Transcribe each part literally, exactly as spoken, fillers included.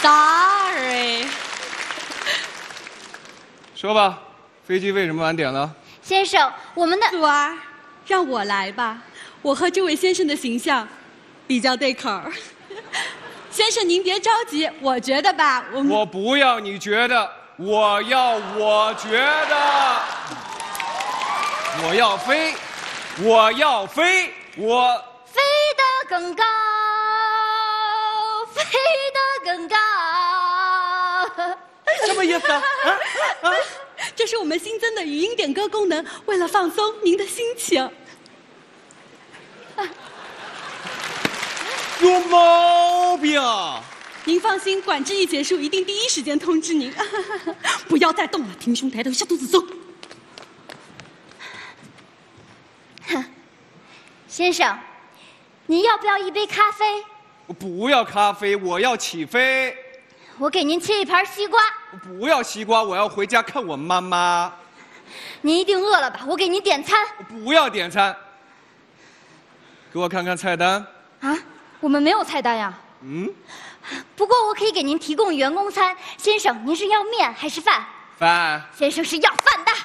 Sorry。 说吧，飞机为什么晚点了？ 先生，我们的祖儿，让我来吧，我和这位先生的形象比较对口儿。先生您别着急，我觉得吧，我们我不要你觉得，我要我觉得，我要飞，我要飞，我飞得更高，飞得更高。 什么意思啊？啊啊！ 这是我们新增的语音点歌功能，为了放松您的心情。 有毛病！ 您放心，管制一结束，一定第一时间通知您。不要再动了，挺胸抬头，下肚子走。 哼，先生，您要不要一杯咖啡？ 我不要咖啡，我要起飞。 我给您切一盘西瓜。 我不要西瓜，我要回家看我妈妈。 您一定饿了吧？我给您点餐。 我不要点餐。给我看看菜单。 啊，我们没有菜单呀。 嗯。 不过我可以给您提供员工餐。先生，您是要面还是饭？ 饭。 先生是要饭的。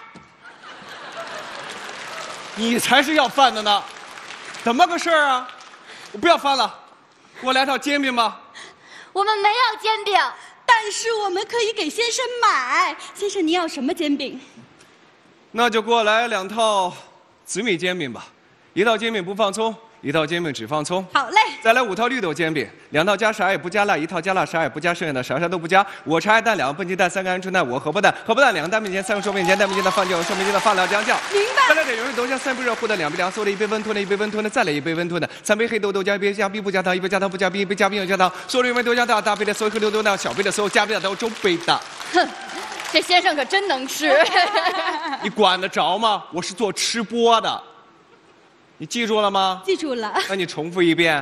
你才是要饭的呢，怎么个事儿啊？我不要饭了，给我来套煎饼吧。 我们没有煎饼， 但是我们可以给先生买。先生，您要什么煎饼？ 那就给我来两套紫米煎饼吧，一套煎饼不放葱，一套煎饼只放葱。 好嘞。 再来五套绿豆煎饼，两套加啥也不加辣，一套加辣啥也不加，剩下的啥啥都不加。我茶叶蛋两个笨鸡蛋，三个鹌鹑蛋，我荷包蛋，荷包蛋两个蛋面筋，三个瘦面筋，蛋面筋的放酱油，瘦面筋的放料酱酱。 明白。 再来点油水豆浆，三杯热乎的，两杯凉馊的，一杯温吞的，一杯温吞的，再来一杯温吞的，三杯黑豆豆浆，一杯加冰不加糖，一杯加糖不加冰，一杯加冰又加糖。所有原味豆浆大大杯的，所有黑豆豆浆小杯的，所有加冰的都中杯的。 哼，这先生可真能吃。 你管得着吗？我是做吃播的，你记住了吗？ 记住了。 那你重复一遍。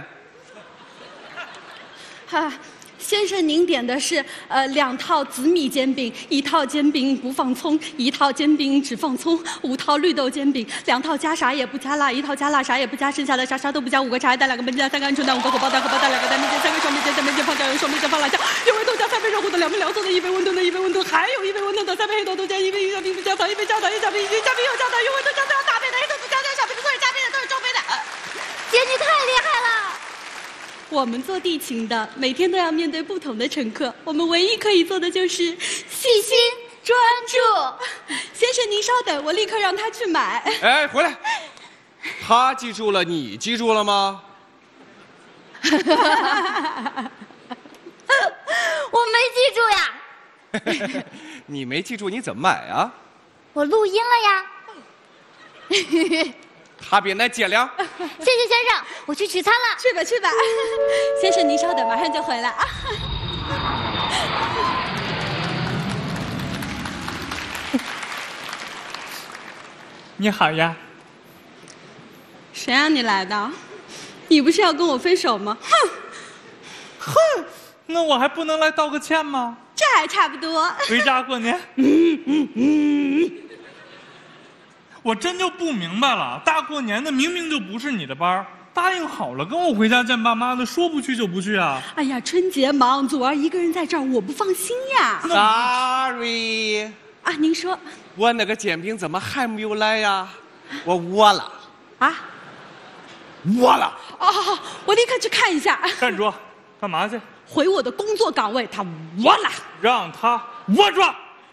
哈，先生，您点的是呃两套紫米煎饼，一套煎饼不放葱，一套煎饼只放葱，五套绿豆煎饼，两套加啥也不加辣，一套加辣啥也不加，剩下的啥啥都不加，五个茶叶蛋，两个焖鸡蛋，三个鹌鹑蛋，五个荷包蛋，荷包蛋两个蛋面筋，三个双面筋，蛋面筋放酱油，双面筋放辣酱，六味豆浆，三杯热乎的，两杯凉豆的，一杯温吞的，一杯温吞，还有一杯温吞的，三杯黑豆豆浆，一杯加冰不加糖，一杯加糖，一加冰，一加冰又加糖，原味豆浆都要大杯的，黑豆子加酱，小杯的，所有加冰的都是中杯的。 姐，你太厉害了。 我们做地勤的，每天都要面对不同的乘客，我们唯一可以做的就是细心专注。先生，您稍等，我立刻让他去买。 哎，回来！他记住了，你记住了吗？ 我没记住呀。 你没记住，你怎么买啊？ 我录音了呀。 他比那减量。 谢谢先生，我去取餐了。 去吧去吧，先生您稍等，马上就回来啊。 你好呀。 谁让你来的？你不是要跟我分手吗？哼！ 哼，那我还不能来道个歉吗？ 这还差不多。 回家过年。嗯嗯嗯。我真就不明白了，大过年的明明就不是你的班儿，答应好了跟我回家见爸妈的，说不去就不去啊！ 哎呀，春节忙，祖儿一个人在这儿，我不放心呀。 Sorry。 啊，您说。 我那个煎饼怎么还没有来呀？我饿了。 啊？ 饿了。 哦，好好，我立刻去看一下。 站住！干嘛去？ 回我的工作岗位，他饿了。 让他窝住！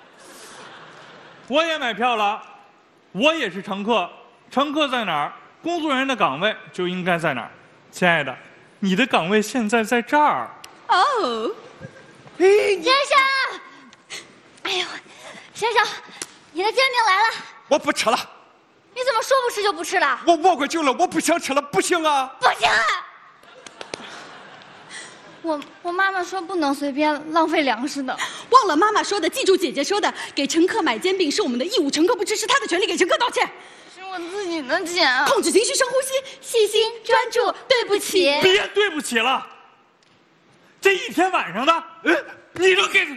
我也买票了。我也是乘客，乘客在哪儿，工作人员的岗位就应该在哪儿。亲爱的，你的岗位现在在这儿。 哦， 哎， 先生，哎呦，先生，你的煎饼来了。 我不吃了。 你怎么说不吃就不吃了？ 我饿过久了，我不想吃了，不行啊！ 不行啊！我我妈妈说不能随便浪费粮食的。 忘了妈妈说的，记住姐姐说的，给乘客买煎饼是我们的义务，乘客不吃是他的权利，给乘客道歉。 是我自己的钱。 控制情绪，深呼吸， 细心专注，对不起。 别对不起了，这一天晚上的，呃，你都给，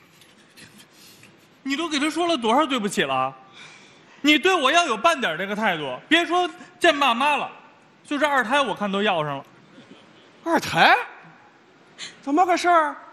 你都给他说了多少对不起了？你对我要有半点这个态度，别说见爸妈了，就这二胎我看都要上了。 二胎？怎么个事儿？